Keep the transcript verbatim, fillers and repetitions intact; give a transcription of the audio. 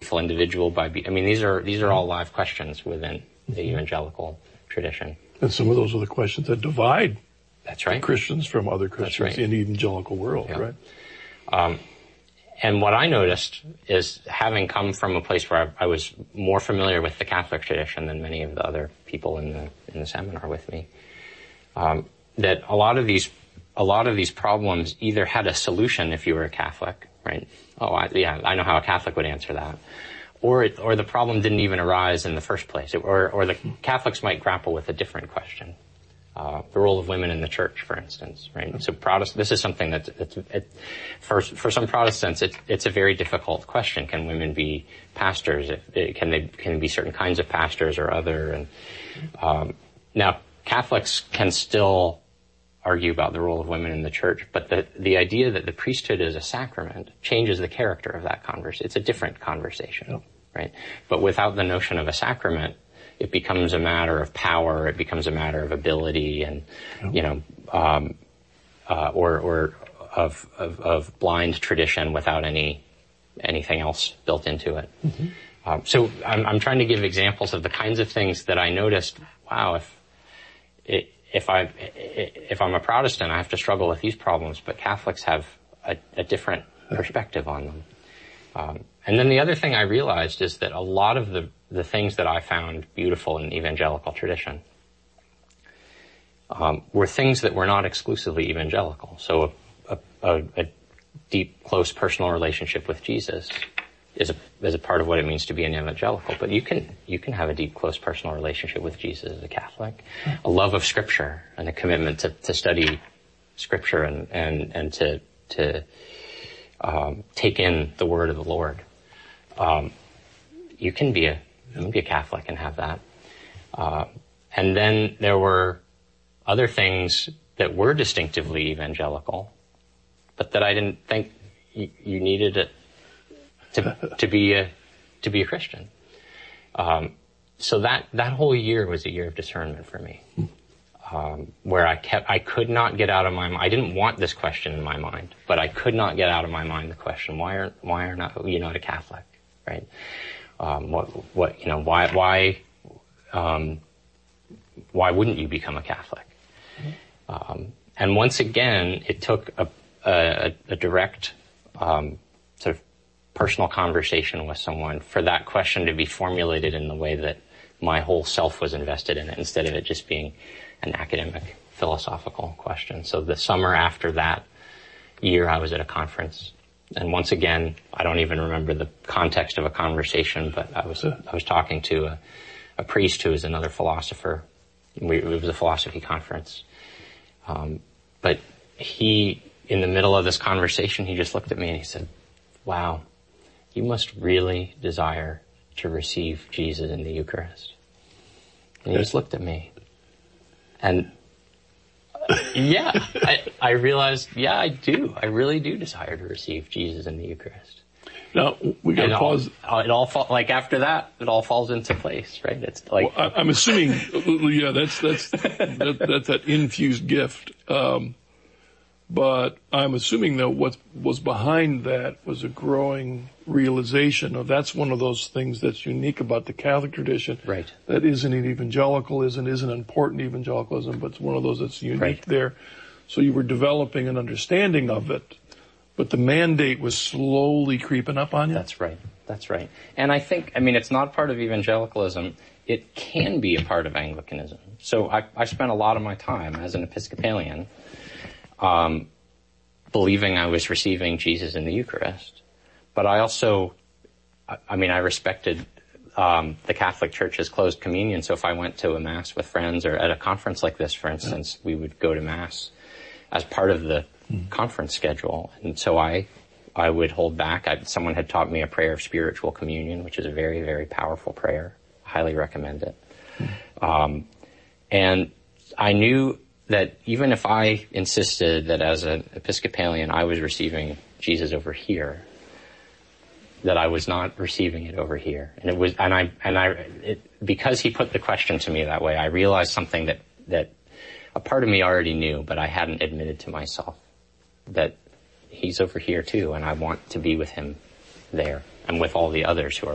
individual by be, I mean, these are these are all live questions within the evangelical tradition. And some of those are the questions that divide That's right. Christians from other Christians right. in the evangelical world, yeah. right? Um, and what I noticed is, having come from a place where I, I was more familiar with the Catholic tradition than many of the other people in the in the seminar with me, um, that a lot of these a lot of these problems either had a solution if you were a Catholic, right? Oh, I, yeah, I know how a Catholic would answer that. Or it, or the problem didn't even arise in the first place. It, or, or the Catholics might grapple with a different question. Uh, the role of women in the church, for instance, right? So Protestant, this is something that, it's, it, for, for some Protestants, it's, it's a very difficult question. Can women be pastors? If, can they, can they be certain kinds of pastors or other? And, um, now Catholics can still argue about the role of women in the church, but the, the idea that the priesthood is a sacrament changes the character of that conversation. It's a different conversation, yeah. right? But without the notion of a sacrament, it becomes a matter of power, it becomes a matter of ability and, yeah. you know, um, uh, or, or of, of, of blind tradition without any, anything else built into it. Mm-hmm. Um, so I'm, I'm trying to give examples of the kinds of things that I noticed, wow, if it, If I, if I'm a Protestant, I have to struggle with these problems, but Catholics have a, a different perspective on them. Um, and then the other thing I realized is that a lot of the, the things that I found beautiful in evangelical tradition um, were things that were not exclusively evangelical. So a, a, a deep, close personal relationship with Jesus is a, is a part of what it means to be an evangelical. But you can, you can have a deep, close personal relationship with Jesus as a Catholic. A love of Scripture and a commitment to, to study Scripture and, and, and to, to, um, take in the word of the Lord. Um, you can be a, you can be a Catholic and have that. Uh, and then there were other things that were distinctively evangelical, but that I didn't think you, you needed it to, to be a, to be a Christian. Um, so that, that whole year was a year of discernment for me. Um, where I kept, I could not get out of my mind. I didn't want this question in my mind, but I could not get out of my mind the question, why are, why are not, you not a Catholic, right? Um, what, what, you know, why, why, um, why wouldn't you become a Catholic? Um, and once again, it took a, a, a direct, um, sort of personal conversation with someone for that question to be formulated in the way that my whole self was invested in it, instead of it just being an academic, philosophical question. So the summer after that year, I was at a conference, and once again, I don't even remember the context of a conversation, but I was I was talking to a, a priest who is another philosopher. We, it was a philosophy conference, um, but he, in the middle of this conversation, he just looked at me and he said, "Wow, you must really desire to receive Jesus in the Eucharist." And he just looked at me. And uh, yeah, I, I realized, yeah, I do. I really do desire to receive Jesus in the Eucharist. Now, we got to pause. All, it all, fall, like after that, it all falls into place, right? It's like, well, I, I'm assuming, yeah, that's, that's, that, that's that infused gift. Um, but I'm assuming that what was behind that was a growing realization of that's one of those things that's unique about the Catholic tradition. Right. That isn't an evangelicalism, isn't an important evangelicalism, but it's one of those that's unique right. there. So you were developing an understanding of it, but the mandate was slowly creeping up on you? That's right. That's right. And I think, I mean, it's not part of evangelicalism. It can be a part of Anglicanism. So I, I spent a lot of my time as an Episcopalian Um, believing I was receiving Jesus in the Eucharist. But I also, I, I mean, I respected um, the Catholic Church's closed communion, so if I went to a Mass with friends or at a conference like this, for instance, we would go to Mass as part of the mm. conference schedule. And so I, I would hold back. I, someone had taught me a prayer of spiritual communion, which is a very, very powerful prayer. Highly recommend it. Mm. Um, and I knew that even if I insisted that as an Episcopalian I was receiving Jesus over here, that I was not receiving it over here. And it was, and I, and I, it, because he put the question to me that way, I realized something that, that a part of me already knew, but I hadn't admitted to myself, that he's over here too, and I want to be with him there, and with all the others who are